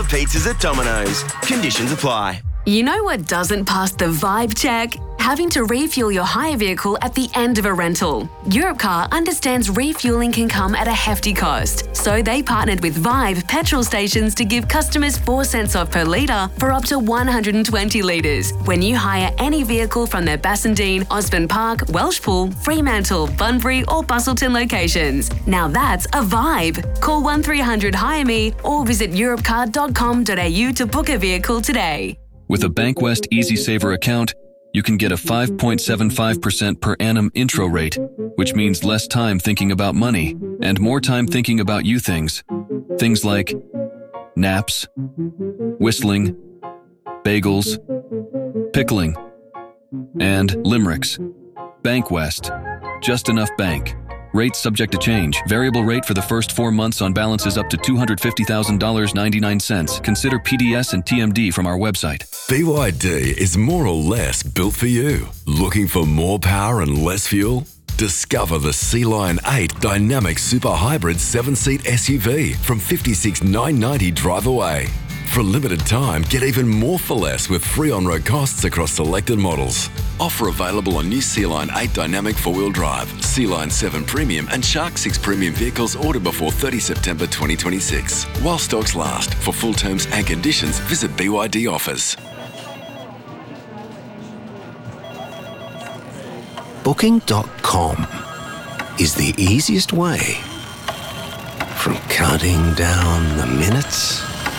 of pizzas at Domino's. Conditions apply. You know what doesn't pass the vibe check? Having to refuel your hire vehicle at the end of a rental. Europcar understands refueling can come at a hefty cost, so they partnered with Vibe petrol stations to give customers 4 cents off per litre for up to 120 litres when you hire any vehicle from their Bassendean, Osborne Park, Welshpool, Fremantle, Bunbury or Bustleton locations. Now that's a vibe. Call 1300 Hire Me or visit europcar.com.au to book a vehicle today. With a Bankwest Easy Saver account, you can get a 5.75% per annum intro rate, which means less time thinking about money and more time thinking about you things. Things like naps, whistling, bagels, pickling, and limericks. Bankwest. Just enough bank. Rates subject to change. Variable rate for the first 4 months on balances up to $250,000.99. Consider PDS and TMD from our website. BYD is more or less built for you. Looking for more power and less fuel? Discover the Sea-Lion 8 Dynamic Super Hybrid 7-seat SUV from $56,990 drive away. For a limited time, get even more for less with free on-road costs across selected models. Offer available on new Sea-Lion 8 Dynamic 4-wheel drive, Sea-Lion 7 Premium and Shark 6 Premium vehicles ordered before 30 September 2026. While stocks last. For full terms and conditions, visit BYD offers. Booking.com is the easiest way from counting down the minutes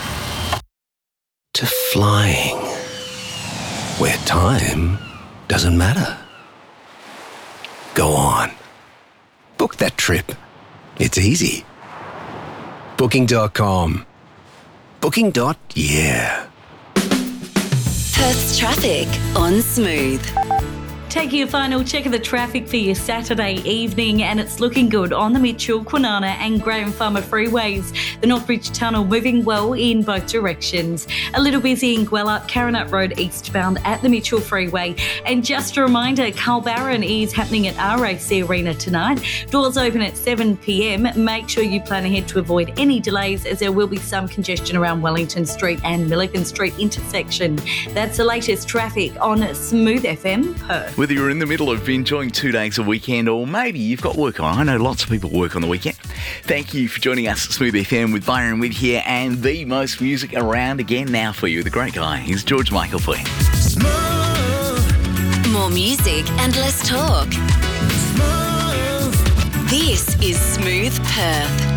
to flying, where time doesn't matter. Go on. Book that trip. It's easy. Booking.com. Booking.yeah. Perth's traffic on Smooth. Taking a final check of the traffic for your Saturday evening, and it's looking good on the Mitchell, Kwinana and Graham Farmer freeways. The Northbridge Tunnel moving well in both directions. A little busy in Gwelup, Karrinyup Road eastbound at the Mitchell Freeway. And just a reminder, Carl Barron is happening at RAC Arena tonight. Doors open at 7 p.m. Make sure you plan ahead to avoid any delays, as there will be some congestion around Wellington Street and Milligan Street intersection. That's the latest traffic on Smooth FM Perth. Whether you're in the middle of enjoying 2 days a weekend or maybe you've got work on. I know lots of people work on the weekend. Thank you for joining us at Smooth FM with Byron Witt here, and the most music around again now for you. The great guy, here's George Michael for you. Smooth. More music and less talk. Smooth. This is Smooth Perth.